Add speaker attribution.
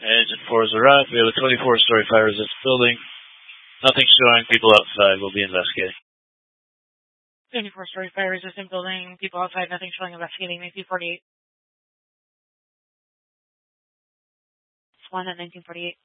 Speaker 1: Agent 4 has arrived. We have a 24-story fire resistant building. Nothing showing. People outside. We'll be investigating.
Speaker 2: 24-story fire resistant building. People outside. Nothing showing. Investigating. 1948. It's 1 at 1948.